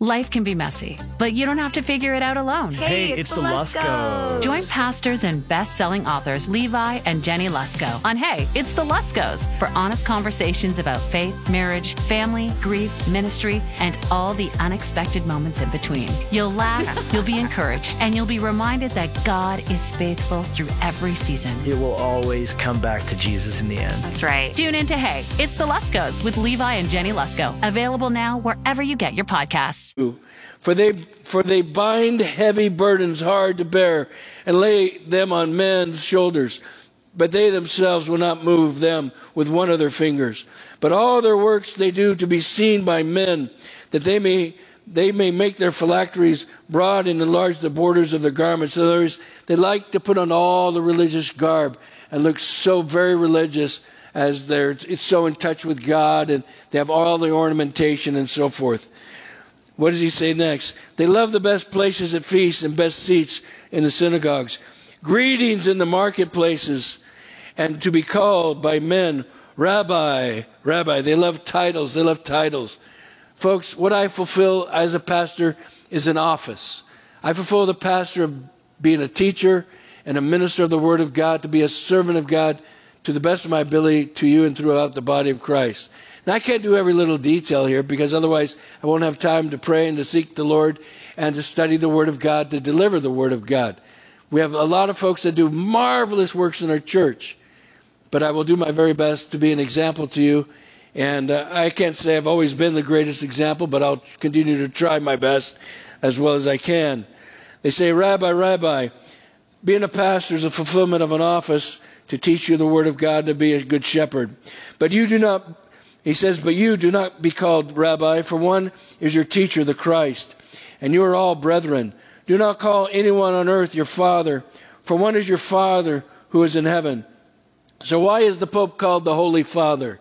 Life can be messy, but you don't have to figure it out alone. Hey, it's the Luskos. Join pastors and best-selling authors Levi and Jenny Lusko on Hey, It's the Luskos for honest conversations about faith, marriage, family, grief, ministry, and all the unexpected moments in between. You'll laugh, you'll be encouraged, and you'll be reminded that God is faithful through every season. It will always come back to Jesus in the end. That's right. Tune in to Hey, It's the Luskos with Levi and Jenny Lusko. Available now wherever you get your podcasts. For they bind heavy burdens hard to bear and lay them on men's shoulders, but they themselves will not move them with one of their fingers. But all their works they do to be seen by men, that they may make their phylacteries broad and enlarge the borders of their garments. In other words, they like to put on all the religious garb and look so very religious as it's so in touch with God, and they have all the ornamentation and so forth. What does he say next? They love the best places at feasts and best seats in the synagogues, greetings in the marketplaces, and to be called by men, Rabbi, Rabbi. They love titles. They love titles. Folks, what I fulfill as a pastor is an office. I fulfill the pastor of being a teacher and a minister of the Word of God, to be a servant of God to the best of my ability to you and throughout the body of Christ. Now, I can't do every little detail here because otherwise I won't have time to pray and to seek the Lord and to study the Word of God, to deliver the Word of God. We have a lot of folks that do marvelous works in our church, but I will do my very best to be an example to you. And I can't say I've always been the greatest example, but I'll continue to try my best as well as I can. They say, Rabbi, Rabbi, being a pastor is a fulfillment of an office to teach you the Word of God, to be a good shepherd. But you do not... He says, but you do not be called Rabbi, for one is your teacher, the Christ, and you are all brethren. Do not call anyone on earth your father, for one is your Father who is in heaven. So why is the Pope called the Holy Father?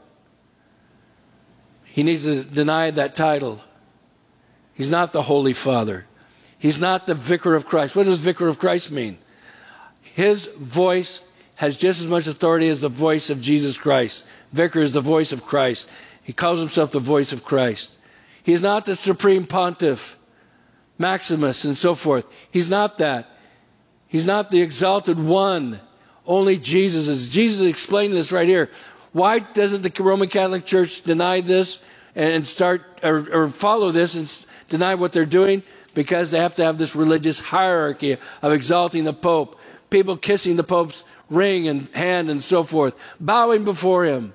He needs to deny that title. He's not the Holy Father. He's not the Vicar of Christ. What does Vicar of Christ mean? His voice has just as much authority as the voice of Jesus Christ. Vicar is the voice of Christ. He calls himself the voice of Christ. He's not the supreme pontiff, Maximus, and so forth. He's not that. He's not the exalted one. Only Jesus is. Jesus explained this right here. Why doesn't the Roman Catholic Church deny this and start or follow this and deny what they're doing? Because they have to have this religious hierarchy of exalting the Pope, people kissing the Pope's ring and hand and so forth, bowing before him.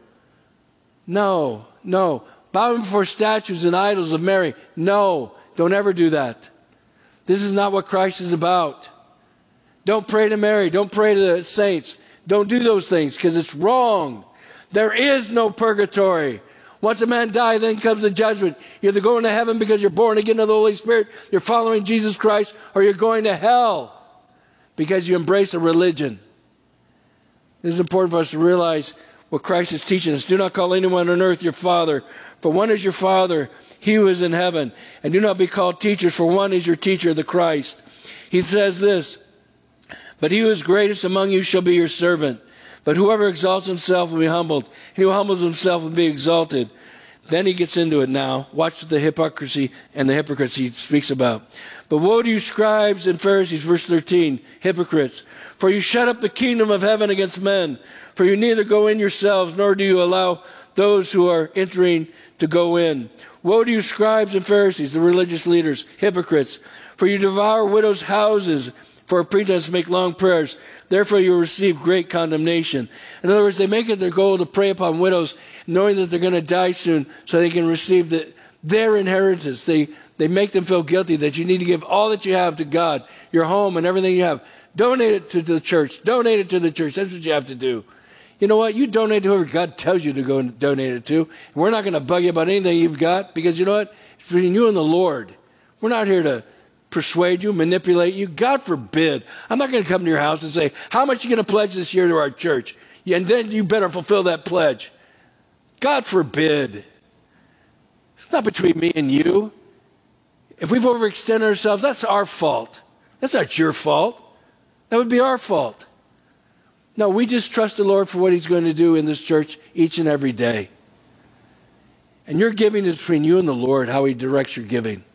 No. Bowing before statues and idols of Mary. No, don't ever do that. This is not what Christ is about. Don't pray to Mary. Don't pray to the saints. Don't do those things because it's wrong. There is no purgatory. Once a man dies, then comes the judgment. You're either going to heaven because you're born again of the Holy Spirit, you're following Jesus Christ, or you're going to hell because you embrace a religion. This is important for us to realize what Christ is teaching us. Do not call anyone on earth your father, for one is your Father, he who is in heaven. And do not be called teachers, for one is your teacher, the Christ. He says this, but he who is greatest among you shall be your servant. But whoever exalts himself will be humbled. He who humbles himself will be exalted. Then he gets into it now. Watch the hypocrisy and the hypocrites he speaks about. But woe to you, scribes and Pharisees, verse 13, hypocrites, for you shut up the kingdom of heaven against men. For you neither go in yourselves, nor do you allow those who are entering to go in. Woe to you, scribes and Pharisees, the religious leaders, hypocrites, for you devour widows' houses for a pretense to make long prayers. Therefore you will receive great condemnation. In other words, they make it their goal to prey upon widows, knowing that they're going to die soon, so they can receive their inheritance. They make them feel guilty that you need to give all that you have to God, your home and everything you have. Donate it to the church. Donate it to the church. That's what you have to do. You know what? You donate to whoever God tells you to go and donate it to. And we're not going to bug you about anything you've got because you know what? It's between you and the Lord. We're not here to persuade you, manipulate you. God forbid. I'm not going to come to your house and say, how much are you going to pledge this year to our church? And then you better fulfill that pledge. God forbid. It's not between me and you. If we've overextended ourselves, that's our fault. That's not your fault. That would be our fault. No, we just trust the Lord for what he's going to do in this church each and every day. And your giving is between you and the Lord, how he directs your giving.